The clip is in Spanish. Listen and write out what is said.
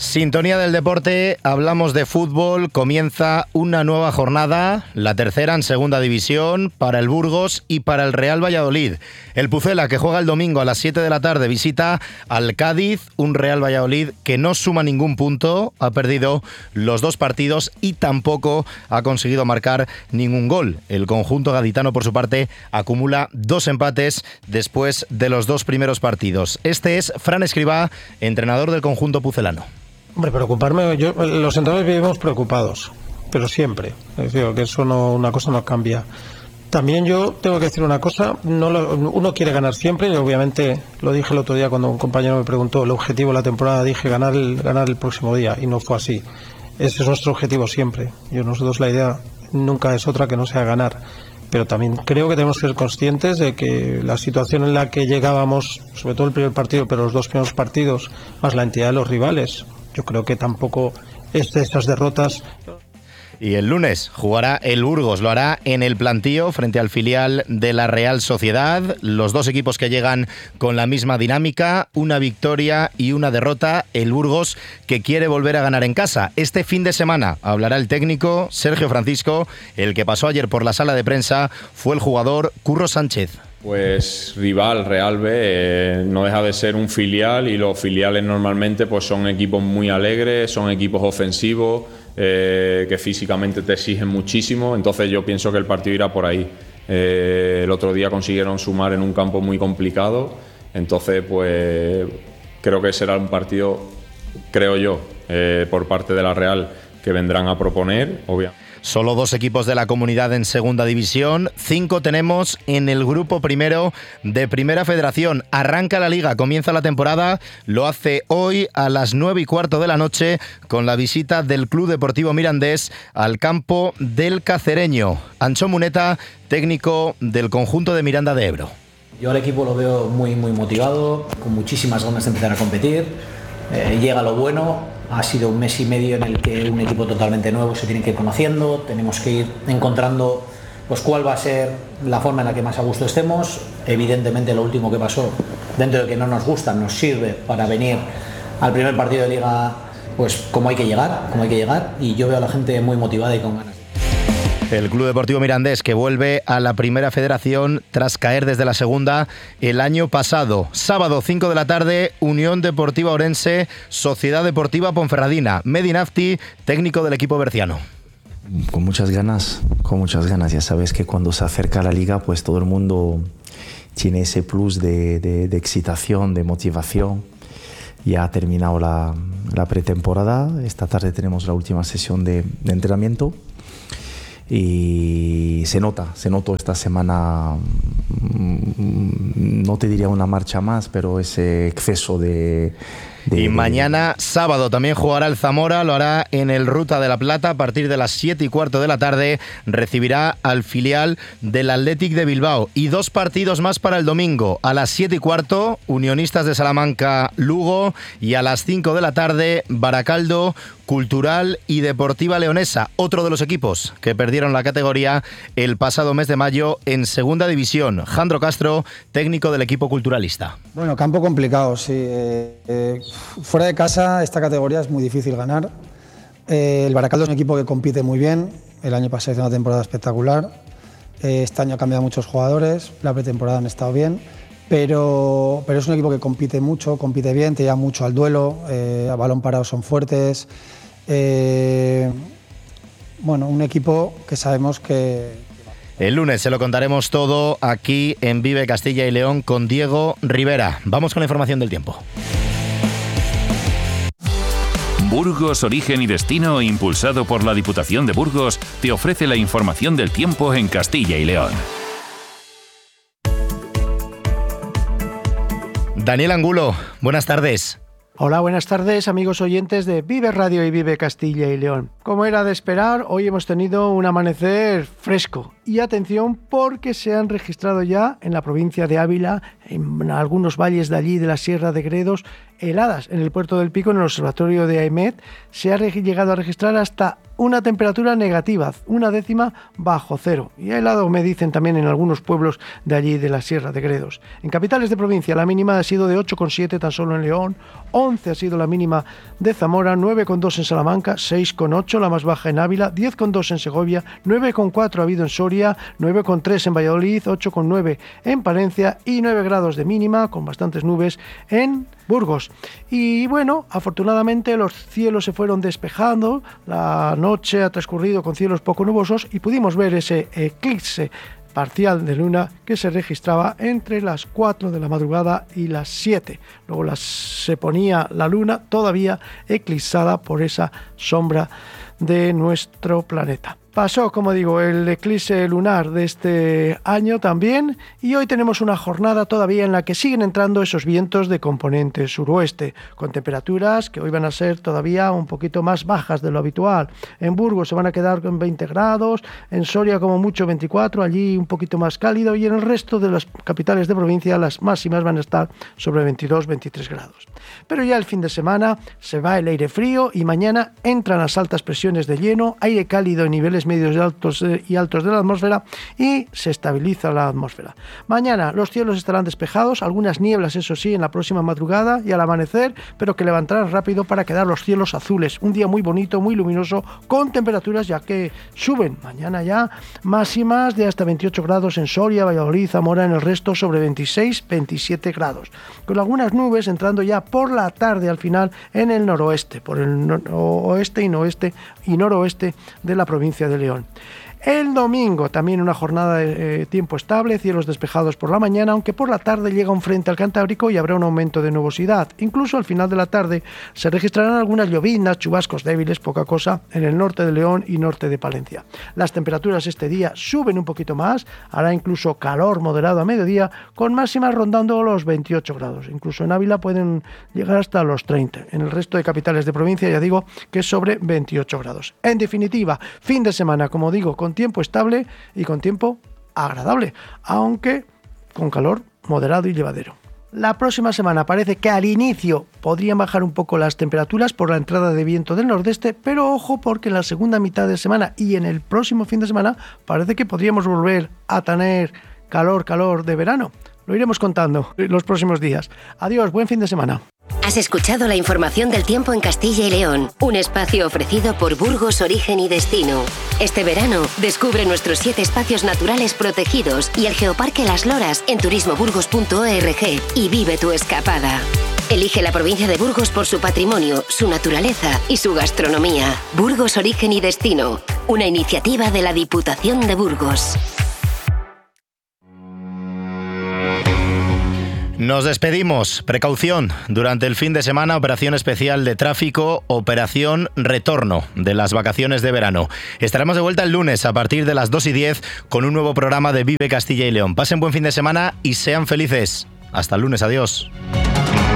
Sintonía del deporte, hablamos de fútbol, comienza una nueva jornada, la tercera en segunda división, para el Burgos y para el Real Valladolid. El Pucela, que juega el domingo a las 7 de la tarde, visita al Cádiz, un Real Valladolid que no suma ningún punto, ha perdido los dos partidos y tampoco ha conseguido marcar ningún gol. El conjunto gaditano, por su parte, acumula 2 empates después de los 2 primeros partidos. Este es Fran Escribá, entrenador del conjunto pucelano. Hombre, preocuparme, los entrenadores vivimos preocupados, pero siempre. Es decir, que eso una cosa no cambia. También yo tengo que decir una cosa, uno quiere ganar siempre, y obviamente lo dije el otro día cuando un compañero me preguntó el objetivo de la temporada, dije ganar el próximo día, y no fue así. Ese es nuestro objetivo siempre. Nosotros la idea nunca es otra que no sea ganar. Pero también creo que tenemos que ser conscientes de que la situación en la que llegábamos, sobre todo el primer partido, pero los 2 primeros partidos, más la entidad de los rivales, yo creo que tampoco es de esas derrotas. Y el lunes jugará el Burgos, lo hará en el Plantío frente al filial de la Real Sociedad. Los 2 equipos que llegan con la misma dinámica, una victoria y una derrota. El Burgos que quiere volver a ganar en casa. Este fin de semana hablará el técnico Sergio Francisco. El que pasó ayer por la sala de prensa fue el jugador Curro Sánchez. Pues rival, Real B, no deja de ser un filial, y los filiales normalmente pues son equipos muy alegres, son equipos ofensivos, que físicamente te exigen muchísimo. Entonces yo pienso que el partido irá por ahí. El otro día consiguieron sumar en un campo muy complicado, entonces pues creo que será un partido, creo yo, por parte de la Real, que vendrán a proponer, obviamente. Solo 2 equipos de la comunidad en segunda división, 5 tenemos en el grupo primero de Primera Federación. Arranca la liga, comienza la temporada, lo hace hoy a las 9:15 de la noche con la visita del Club Deportivo Mirandés al campo del Cacereño. Ancho Muneta, técnico del conjunto de Miranda de Ebro. Yo al equipo lo veo muy motivado, con muchísimas ganas de empezar a competir. Llega lo bueno. Ha sido un mes y medio en el que un equipo totalmente nuevo se tiene que ir conociendo, tenemos que ir encontrando pues cuál va a ser la forma en la que más a gusto estemos. Evidentemente lo último que pasó, dentro de que no nos gusta, nos sirve para venir al primer partido de liga pues como hay que llegar, y yo veo a la gente muy motivada y con ganas. El Club Deportivo Mirandés, que vuelve a la Primera Federación tras caer desde la segunda el año pasado. Sábado 5 de la tarde, Unión Deportiva Orense, Sociedad Deportiva Ponferradina. Mehdi Nafti, técnico del equipo berciano. Con muchas ganas. Ya sabes que cuando se acerca la liga, pues todo el mundo tiene ese plus de excitación, de motivación. Ya ha terminado la pretemporada. Esta tarde tenemos la última sesión de entrenamiento. Y se notó esta semana, no te diría una marcha más, pero ese exceso de y mañana sábado también jugará el Zamora, lo hará en el Ruta de la Plata a partir de las 7:15 de la tarde, recibirá al filial del Athletic de Bilbao. Y 2 partidos más para el domingo, a las 7:15 Unionistas de Salamanca Lugo, y a las 5 de la tarde Baracaldo Cultural y Deportiva Leonesa, otro de los equipos que perdieron la categoría el pasado mes de mayo en segunda división. Jandro Castro, técnico del equipo culturalista. Bueno, campo complicado, sí. Fuera de casa esta categoría es muy difícil ganar. El Baracaldo es un equipo que compite muy bien. El año pasado hizo una temporada espectacular. Este año ha cambiado muchos jugadores. La pretemporada han estado bien. Pero es un equipo que compite mucho, compite bien, te lleva mucho al duelo. A balón parado son fuertes. Bueno, un equipo que sabemos que... El lunes se lo contaremos todo aquí en Vive Castilla y León con Diego Rivera. Vamos con la información del tiempo. Burgos, origen y destino, impulsado por la Diputación de Burgos, te ofrece la información del tiempo en Castilla y León. Daniel Angulo, buenas tardes. Hola, buenas tardes, amigos oyentes de Vive Radio y Vive Castilla y León. Como era de esperar, hoy hemos tenido un amanecer fresco. Y atención, porque se han registrado ya en la provincia de Ávila, en algunos valles de allí de la Sierra de Gredos, heladas. En el puerto del Pico, en el observatorio de AEMET, se ha llegado a registrar hasta una temperatura negativa, 1/10 bajo cero. Y helado me dicen también en algunos pueblos de allí de la Sierra de Gredos. En capitales de provincia la mínima ha sido de 8,7 tan solo en León, 11 ha sido la mínima de Zamora, 9,2 en Salamanca, 6,8 la más baja en Ávila, 10,2 en Segovia, 9,4 ha habido en Soria, 9,3 en Valladolid, 8,9 en Palencia y 9 grados de mínima, con bastantes nubes, en Burgos. Y bueno, afortunadamente los cielos se fueron despejando, la noche ha transcurrido con cielos poco nubosos y pudimos ver ese eclipse parcial de luna que se registraba entre las 4 de la madrugada y las 7. Luego se ponía la luna todavía eclipsada por esa sombra de nuestro planeta. Pasó, como digo, el eclipse lunar de este año también, y hoy tenemos una jornada todavía en la que siguen entrando esos vientos de componente suroeste, con temperaturas que hoy van a ser todavía un poquito más bajas de lo habitual. En Burgos se van a quedar con 20 grados, en Soria como mucho 24, allí un poquito más cálido, y en el resto de las capitales de provincia las máximas van a estar sobre 22-23 grados. Pero ya el fin de semana se va el aire frío y mañana entran las altas presiones de hielo, aire cálido en niveles medios y altos de la atmósfera, y se estabiliza la atmósfera. Mañana los cielos estarán despejados, algunas nieblas eso sí en la próxima madrugada y al amanecer, pero que levantarán rápido para quedar los cielos azules. Un día muy bonito, muy luminoso, con temperaturas ya que suben. Mañana ya máximas de hasta 28 grados en Soria, Valladolid, Zamora, en el resto sobre 26-27 grados. Con algunas nubes entrando ya por la tarde al final en el noroeste, por el oeste y noroeste de la provincia de León. El domingo también una jornada de tiempo estable, cielos despejados por la mañana, aunque por la tarde llega un frente al Cantábrico y habrá un aumento de nubosidad. Incluso al final de la tarde se registrarán algunas lloviznas, chubascos débiles, poca cosa, en el norte de León y norte de Palencia. Las temperaturas este día suben un poquito más, hará incluso calor moderado a mediodía, con máximas rondando los 28 grados. Incluso en Ávila pueden llegar hasta los 30. En el resto de capitales de provincia ya digo que es sobre 28 grados. En definitiva, fin de semana, como digo, con tiempo estable y con tiempo agradable, aunque con calor moderado y llevadero. La próxima semana parece que al inicio podrían bajar un poco las temperaturas por la entrada de viento del nordeste, pero ojo porque en la segunda mitad de semana y en el próximo fin de semana parece que podríamos volver a tener calor de verano. Lo iremos contando en los próximos días. Adiós, buen fin de semana. Has escuchado la información del tiempo en Castilla y León, un espacio ofrecido por Burgos Origen y Destino. Este verano, descubre nuestros 7 espacios naturales protegidos y el Geoparque Las Loras en turismoburgos.org y vive tu escapada. Elige la provincia de Burgos por su patrimonio, su naturaleza y su gastronomía. Burgos Origen y Destino, una iniciativa de la Diputación de Burgos. Nos despedimos. Precaución. Durante el fin de semana, operación especial de tráfico, operación retorno de las vacaciones de verano. Estaremos de vuelta el lunes a partir de las 2:10 con un nuevo programa de Vive Castilla y León. Pasen buen fin de semana y sean felices. Hasta el lunes. Adiós.